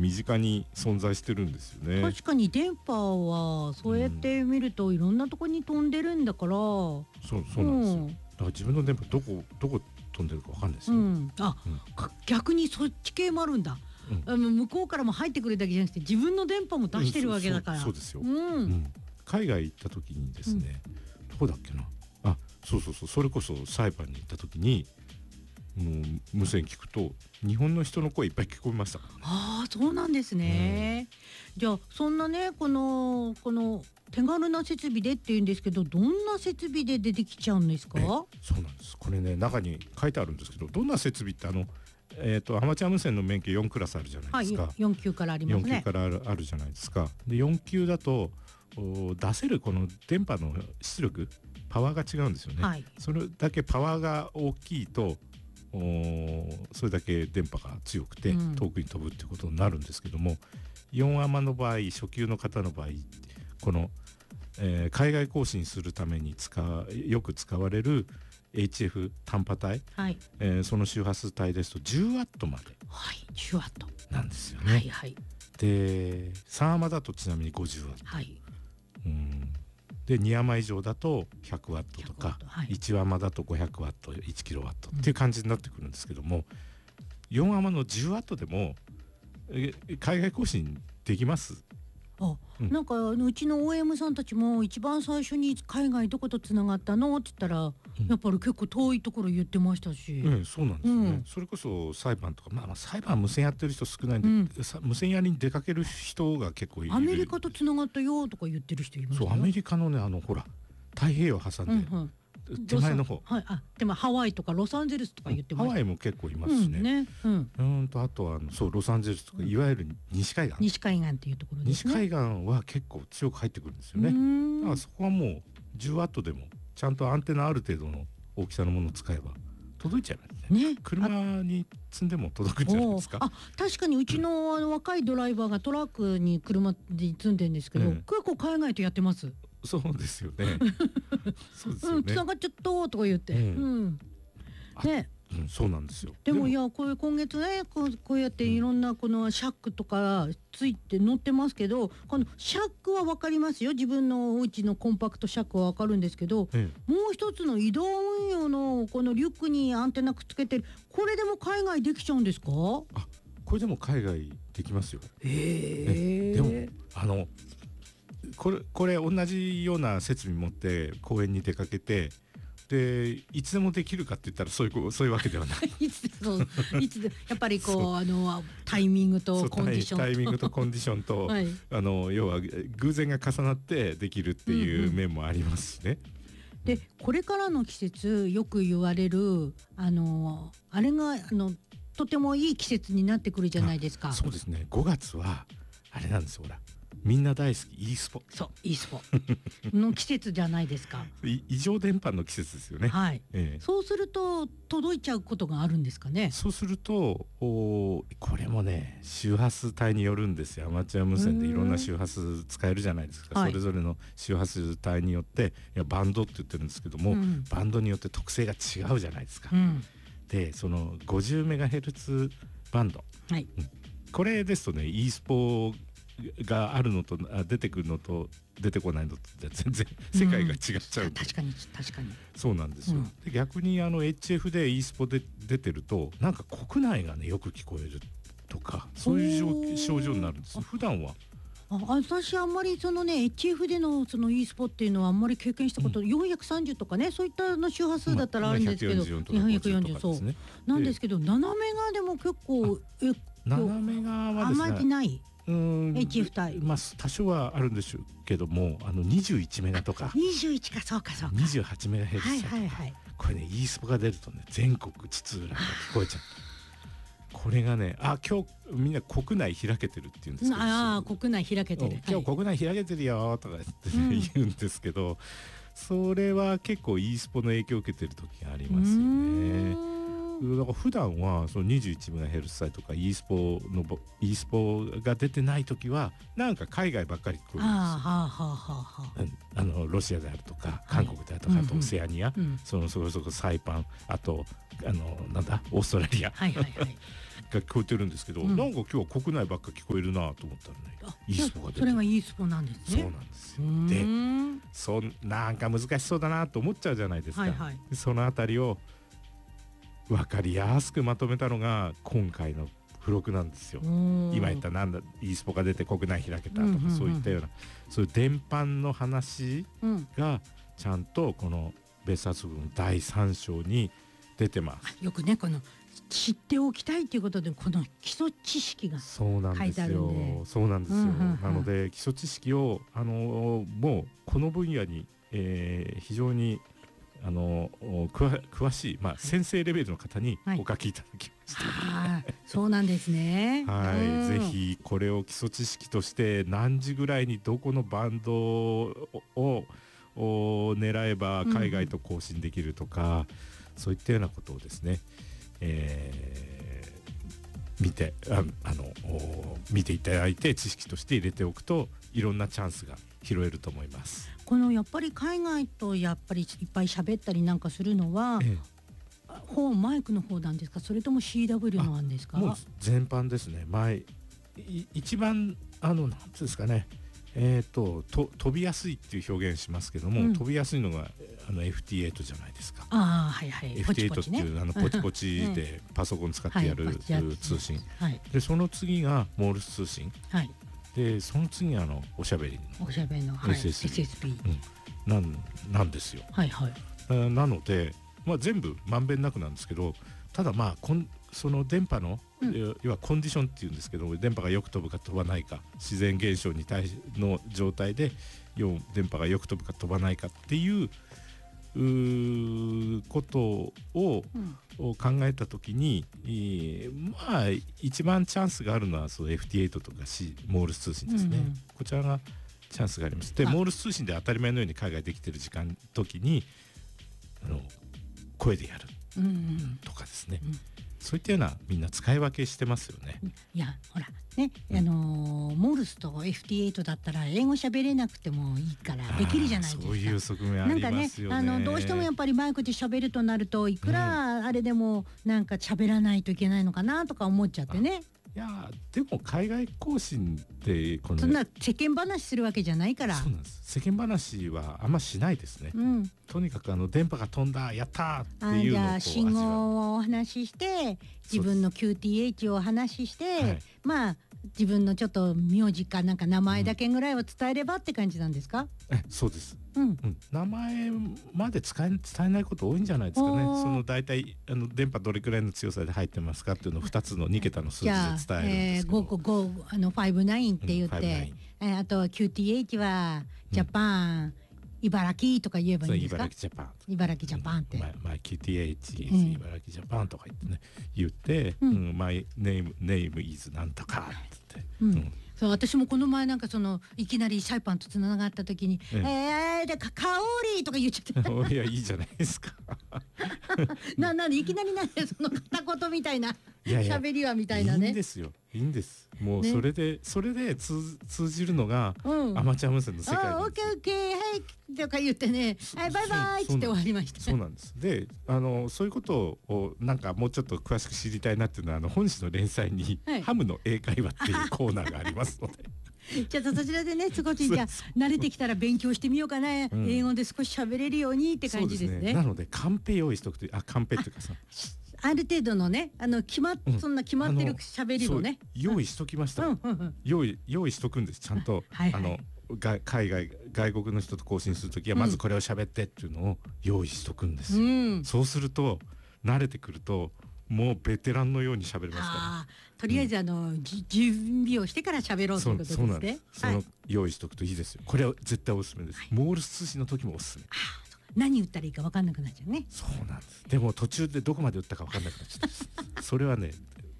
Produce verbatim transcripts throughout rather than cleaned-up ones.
身近に存在してるんですよね。 確かに電波はそうやって見るといろんなとこに飛んでるんだから、うん、 そうそうなんですよ。だから自分の電波どこどこ飛んでるか分かんないですよ、 うん、あ、うん、逆にそっち系もあるんだ、うん、あの向こうからも入ってくるだけじゃなくて自分の電波も出してるわけだから、 うん、そう、そうですよ、 うんうん、 海外行った時にですね、うん、どこだっけなあ、そうそうそう、それこそサイパンに行った時にもう無線聞くと日本の人の声いっぱい聞こえましたからね。 ああ、そうなんですね、うん、じゃあそんなねこのこの手軽な設備でっていうんですけど、どんな設備で出てきちゃうんですか？ そうなんです。これね中に書いてあるんですけど、どんな設備ってあの、えー、とアマチュア無線の免許よんクラスあるじゃないですか、 はい、よん級からありますね。 よん級からある、あるじゃないですか。でよん級だと出せるこの電波の出力パワーが違うんですよね、はい、それだけパワーが大きいとそれだけ電波が強くて遠くに飛ぶっていうことになるんですけども、うん、よんアマの場合、初級の方の場合この、えー、海外更新するために使よく使われる エイチエフ 単波帯、はい、えー、その周波数帯ですとじゅうワットまで、 はい、じゅうワットなんですよね、 はいはい、 でさんアマだとちなみにごじゅうワット、はい、うん、でにアマ以上だとひゃくワットとか、はい、いちアマだとごひゃくワット、いちキロワットっていう感じになってくるんですけども、うん、よんアマのじゅうワットでも海外更新できます。 あ、うん、なんかうちの オーエム さんたちも一番最初に海外どことつながったのって言ったら、うん、やっぱり結構遠いところ言ってましたし、 うん、そうなんですよね、うん、それこそ裁判とか、まあ、まあ裁判無線やってる人少ないんで、うん、無線やりに出かける人が結構いる。 アメリカとつながったよとか言ってる人いますよ。 そう、アメリカのねあのほら太平洋挟んで、うんうん、手前の方、 はい、あでもハワイとかロサンゼルスとか言ってます、 ハワイも結構いますしね、うんね、うん、うんとあとはあのそうロサンゼルスとか、うん、いわゆる西海岸西海岸っていうところですね。 西海岸は結構強く入ってくるんですよね。だからそこはもうじゅうワットでもちゃんとアンテナある程度の大きさのものを使えば届いちゃいますね。ね、車に積んでも届くんじゃないですか。 あ、確かにうち の, あの若いドライバーがトラックに車で積んでるんですけど、うん、結構海外とやってます。 そうですよねそうですよね、うん、 繋がっちゃったとか言って、うんうん、ね、 うん、そうなんですよ。 でも、でもいやこういう今月ねこう、こうやっていろんなこのシャックとかついて載ってますけど、このシャックは分かりますよ。自分のお家のコンパクトシャックは分かるんですけど、ええ、もう一つの移動運用のこのリュックにアンテナくっつけてる、これでも海外できちゃうんですか？ あ、これでも海外できますよ。 へえ。 でもあのこれこれ同じような設備持って公園に出かけて、でいつでもできるかって言ったらそういうそういうわけではないいつでもいつでやっぱりこうあのタイミングとコンディションとタイミングとコンディションと、はい、あの要は偶然が重なってできるっていう面もありますしね、 うんうん、でこれからの季節よく言われるあのあれがあのとてもいい季節になってくるじゃないですか。 そうですね、ごがつはあれなんですよ、ほらみんな大好き e スポ、 そう e スポの季節じゃないですか異常電波の季節ですよね。 はい、ええ、そうすると届いちゃうことがあるんですかね。 そうするとおこれもね周波数帯によるんですよ。アマチュア無線でいろんな周波数使えるじゃないですか。それぞれの周波数帯によって、いやバンドって言ってるんですけども、うん、バンドによって特性が違うじゃないですか、うん、でその ごじゅうメガヘルツ バンド、はい、うん、これですとね e スポがあるのと出てくるのと出てこないのと全然世界が違っちゃう、うん、 確かに確かにそうなんですよ、うん、で逆にあの エイチエフ で e スポで出てるとなんか国内がねよく聞こえるとかそういう症状になるんです。普段はあ私あんまりそのね エイチエフ でのその e スポっていうのはあんまり経験したこと、うん、よんひゃくさんじゅうとかねそういったの周波数だったらあるんですけど、まあ、にひゃくよんじゅうとかそうなんですけどななメガでも結構えななメガはですねあんまりない。 うんエイチエフ 帯、 まあ、多少はあるんでしょうけどもあのにじゅういちメガとかにじゅういちかそうかそうかにじゅうはちメガヘルツとか、はいはいはい、これね e スポが出るとね全国津々浦々聞こえちゃうこれがねあ今日みんな国内開けてるって言うんですけど、 ああ国内開けてる今日国内開けてるよとかって言うんですけど、うん、それは結構 e スポの影響を受けてる時がありますよね。 だから普段はその にじゅういちメガヘルツ 帯とか e スポの e スポが出てない時はなんか海外ばっかり来るんですよ。あ、はあはあはあ、あのロシアであるとか韓国であるとか、はい、あとオセアニア、うんうん、そのそこそこサイパン、あとあのなんだオーストラリア、はいはいはい、が聞こえてるんですけど、うん、なんか今日は国内ばっか聞こえるなと思ったらね、 e スポが出てる。 それが e スポなんですね。 そうなんですよ。でそなんか難しそうだなと思っちゃうじゃないですか、はいはい、そのあたりを分かりやすくまとめたのが今回の付録なんですよ。今言ったなんだ e スポが出て国内開けたとか、うんうんうん、そういったようなそういう伝播の話がちゃんとこの別冊部のだいさん章に出てます。 よくねこの知っておきたいということでこの基礎知識が書いてあるんで、 そうなんですよ、うんうんうん、なので基礎知識をあのもうこの分野に、えー、非常にあの詳しい、まあ、先生レベルの方にお書きいただきました、 はい、そうなんですね、 はい、うん、ぜひこれを基礎知識として何時ぐらいにどこのバンドを狙えば海外と交信できるとか、うんうん、そういったようなことをですね、えー、見て あ, あの見ていただいて知識として入れておくといろんなチャンスが拾えると思います。 このやっぱり海外とやっぱりいっぱい喋ったりなんかするのは、ええ、方マイクの方なんですか、それとも シーダブリュー なんですか。 もう全般ですね。前一番あのなんていうんですかね、えー、とと飛びやすいっていう表現しますけども、うん、飛びやすいのがあの エフティーエイト じゃないですか。 あ、はいはい、 エフティーエイト っていうあのポチポチでパソコン使ってやる、はい、通信、はい、でその次がモールス通信、はい、でその次あのおしゃべりのおしゃべりの、はい、エスエスビー、 うん、なん、なんですよ、はいはい、なので、まあ、全部まんべんなくなんですけど、ただまあこんその電波の、うん、要はコンディションっていうんですけど、電波がよく飛ぶか飛ばないか、自然現象に対しの状態で要電波がよく飛ぶか飛ばないかっていううことを、うん、を考えたときに、えー、まあ一番チャンスがあるのはそう エフティーエイト とか、C、モールス通信ですね、うんうん、こちらがチャンスがあります。でモールス通信で当たり前のように海外できてる時間時にあの声でやるとかですね、うんうん、そういったようなみんな使い分けしてますよね。 いやほらね、うん、あのー、モールスと エフティーエイト だったら英語喋れなくてもいいからできるじゃないですか。 そういう側面ありますよね。 なんかね、あのどうしてもやっぱりマイクで喋るとなるといくらあれでもなんか喋らないといけないのかなとか思っちゃってね。 いやでも海外更新ってこのそんな世間話するわけじゃないから。 そうなんです。世間話はあんましないですね、うん、とにかくあの電波が飛んだやったーっていうのをこう味わう。じゃあ信号をお話しして自分の キューティーエイチ をお話しして、はい、まあ自分のちょっと名字かなんか名前だけぐらいを伝えればって感じなんですか。 うん、えそうです、うんうん、名前まで使え伝えないこと多いんじゃないですかね。その大体あの電波どれくらいの強さで入ってますかっていうのをふたつのに桁の数字で伝えるんですけど、えー、ごごあのごって言って、うん、あと キューティーエイチ はジャパン、うん茨城とか言えばいいんですか。 茨城ジャパン、 茨城ジャパンって、 まあ、まあ、キューティーエイチ、うん、茨城ジャパンとか言ってね言って、うんうん、My name, name is なんとかって、うんうん、 そう私もこの前なんかそのいきなりサイパンとつながった時に、ええー、でか香りとか言っちゃっていやいいじゃないですかななんでいきなりなんでその片言みたいな喋りはみたいなね。 いいんですよ、いいんです。もうそれで、ね、それで 通, 通じるのが、うん、アマチュア無線の世界なんです。 オッケーオッケーはいとか言ってね、はいバイバイって終わりました。 そうなんです。で、あのそういうことをなんかもうちょっと詳しく知りたいなっていうのはあの本誌の連載に、はい、ハムの英会話っていうコーナーがありますので。 じゃあそちらでね少しじゃ慣れてきたら勉強してみようかな、うん、英語で少し喋れるようにって感じですね。そうですね。 なのでカンペ用意しとくとあカンペっていうかさ。 ある程度のねあの決まっ、うん、そんな決まってる喋りのね用意しときました、うんうんうん、用意用意しとくんですちゃんと、はいはい、あのが海外外国の人と交信するときはまずこれを喋ってっていうのを用意しとくんですよ、うん、そうすると慣れてくるともうベテランのように喋れますから、あとりあえずあの、うん、準備をしてから喋ろうということですね。そうなんです。 その用意しとくといいですよ。これは絶対おすすめです、はい、モールス通信の時もおすすめ。 何言ったらいいか分かんなくなっちゃうね。 そうなんです。でも途中でどこまで打ったか分かんなくなっちゃったそれはね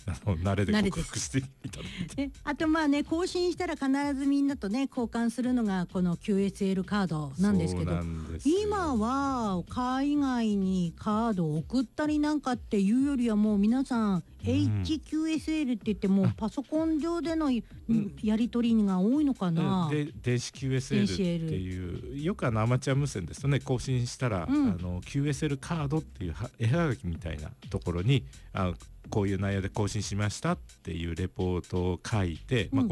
あの慣れで克服していただいて、 あとまあね更新したら必ずみんなとね交換するのがこの キューエスエル カードなんですけど、今は海外にカードを送ったりなんかっていうよりはもう皆さん エイチキューエスエル って言ってもパソコン上でのやり取りが多いのかな、 うん、で電子 キューエスエル っていうよくあのアマチュア無線ですとね更新したら、うん、あの キューエスエル カードっていう絵はがきみたいなところにあこういう内容で更新しましたっていうレポートを書いて、まあ